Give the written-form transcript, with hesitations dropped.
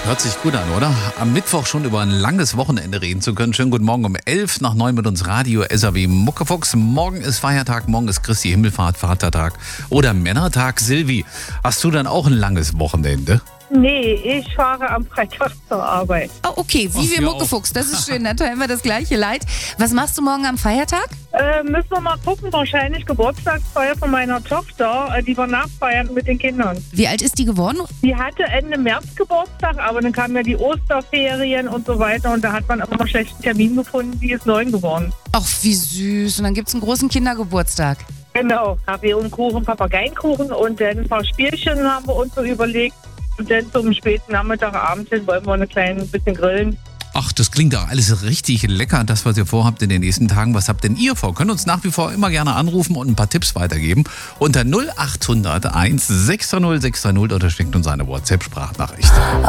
Hört sich gut an, oder? Am Mittwoch schon über ein langes Wochenende reden zu können. Schönen guten Morgen um 11:09 mit uns Radio SAW Muckefuchs. Morgen ist Feiertag, morgen ist Christi Himmelfahrt, Vatertag oder Männertag. Silvi, hast du dann auch ein langes Wochenende? Nee, ich fahre am Freitag zur Arbeit. Oh, okay, wie wir Muckefuchs, das ist schön, dann teilen wir das gleiche Leid. Was machst du morgen am Feiertag? Müssen wir mal gucken, wahrscheinlich Geburtstagsfeier von meiner Tochter, die wir nachfeiern mit den Kindern. Wie alt ist die geworden? Die hatte Ende März Geburtstag, aber dann kamen ja die Osterferien und so weiter und da hat man aber noch schlechten Termin gefunden, die ist 9 geworden. Ach, wie süß. Und dann gibt's einen großen Kindergeburtstag. Genau, Kaffee und Kuchen, Papageienkuchen und dann ein paar Spielchen haben wir uns so überlegt. Und dann zum späten Nachmittag, Abend hin wollen wir ein kleines bisschen grillen. Ach, das klingt doch alles richtig lecker, das, was ihr vorhabt in den nächsten Tagen. Was habt denn ihr vor? Könnt uns nach wie vor immer gerne anrufen und ein paar Tipps weitergeben. Unter 0800 1 630 630 oder schickt uns eine WhatsApp-Sprachnachricht.